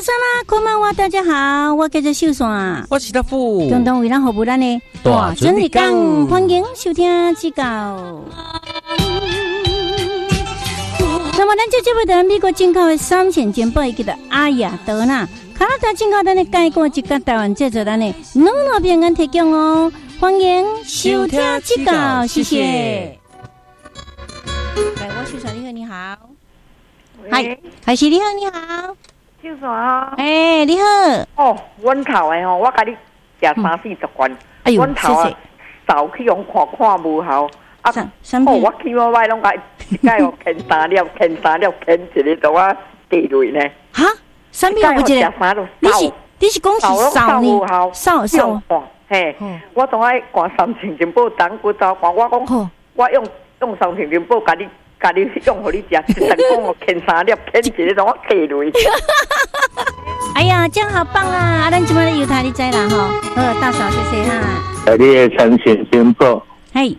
山啦，こんばんは，大家好，我叫做秀山， 我是大富， 共同为咱服务咱的大准日讲，欢迎收听指教。那么，咱这节目的美国进口的3线煎包，叫做阿雅德纳，加拿大进口咱的介果，一个台湾制作咱的2平安提供哦，欢迎收听指教，谢谢。来，我秀山，你好，你好。嗨，海是你好，你好。 秀山， 你好。 哦，阮头的吼，我甲你食30-40罐。 哎呦， 阮头啊，早去用看无效。啊，我去我摆拢甲一盖互啃3粒，啃一个都啊地雷呢。 哈？3粒有一个？你是讲是扫呢？扫。 嘿，我当爱灌3千斤宝当骨糟灌，我讲我用3千斤宝甲你用互你食，但讲我啃3粒，啃一个都我地雷。 哎呀，这样好棒啊！咱今晚的犹太你知啦吼，大嫂谢谢哈。 你的3千斤宝， 嘿。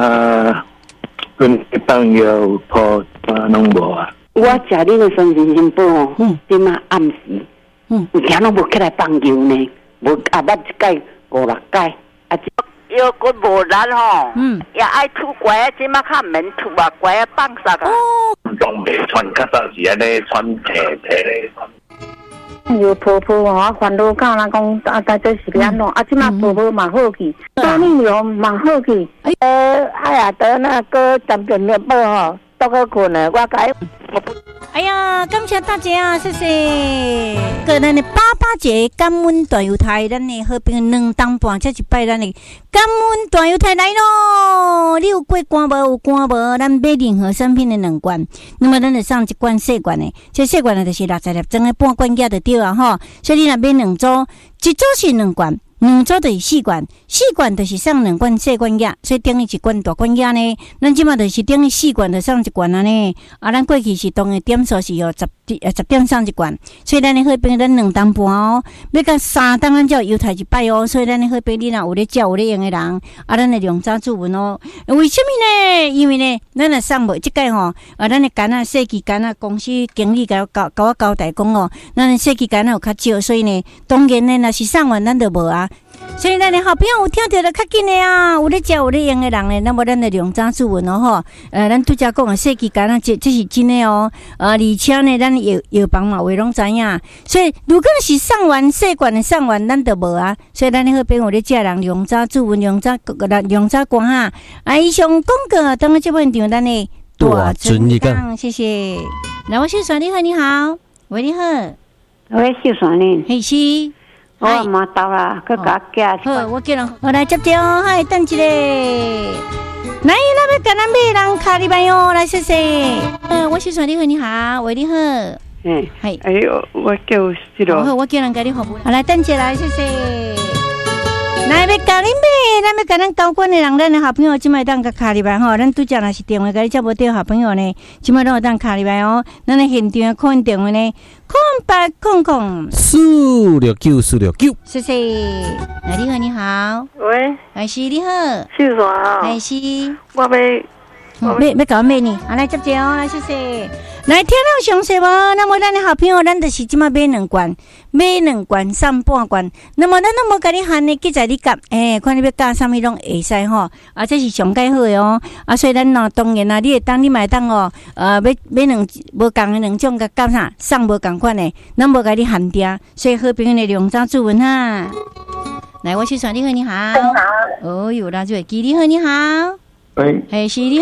阮朋友破拢无啊。 我食你的3千斤宝哦，今仔暗时，有听拢无起来放油呢，无啊捌一届5-6届，啊腰骨无力吼，也爱吐乖，今仔较免吐啊，乖啊放煞啊。 拢袂穿，较早是安尼穿皮咧。 有婆婆我烦恼到人讲啊，大概是安怎？啊，即马婆婆嘛好去，当然有嘛好去。哎呀，得那个3点面包吼，都个困了，我改。 哎呀，感谢大家啊，谢谢！个咱的爸爸节感恩大犹太，咱的好朋友2当半，这一摆咱的感恩大犹太来咯！你有过关无？有关无？咱买任何产品的2罐，那么咱就送1罐细罐的，这细罐的就是60粒装的半罐价就对啊吼。所以你若买2组，一组是2罐。2组就是4罐，4罐就是送2罐细罐药，所以等于1罐大罐药呢。咱即马就是等于4罐就送1罐啊呢。啊，咱过去是当的点数是10点送1罐，所以咱的好朋友咱2当半哦，要到3当咱才有犹太一摆哦。所以咱的好朋友你若有咧照有咧用的人，啊，咱的量早注文哦。为什么呢？因为呢，咱若送无即届吼，咱的干啊设计干啊公司经理甲我交代讲哦，咱的设计干啊有较少，所以呢，当然呢，若是送完咱就无啊。所以咱的好朋友有听到就较紧的啊，有咧食有咧用的人呢，那么咱的量早注文哦吼。咱拄则讲的设计干啊，这是真的哦。而且呢，咱药房嘛话拢知影，所以如果是送完细罐的送完，咱就无啊。所以咱的好朋友有咧食人量早注文，量早关哈。啊，以上广告当个这份场，咱的大准日讲，谢谢。来，我秀山你好，你好，喂你好， 喂秀山呢？ 嘿是。 我嘛到啦，去甲寄。 好，我叫人，我来接着哦，嗨，等一下。来，咱要跟咱买人卡里边哟，来谢谢。我是传你好，你好，喂你好。 系。哎呦，我叫是咯。 好，我叫人甲你服务。好，来等一下来，谢谢。来，要甲你买，咱要甲咱交关的人，咱的好朋友，即摆当甲卡里边吼，咱拄则若是电话甲你接无到好朋友呢，即摆拢有当卡里边哦。咱的现场可能电话呢，0800-469-469。谢谢。来，你好，你好。 喂， 还是你好。 秀山啊。 还是。 我要搞咩呢？来接着哦，来谢谢。来听到详细无？那么咱的好朋友，咱就是即马买2罐送半罐。那么咱都无甲你限呢，记在你夹，看你要夹啥物拢会使吼。啊，这是上介好的哦。啊，所以咱喏，当然啦，你会当你买当哦。买无共的2种甲夹啥，送无共款的，咱无甲你限定。所以好朋友的量早注文哈。来，我是传你好，你好。哦哟，那就会记你好，你好。 喂。 还是你。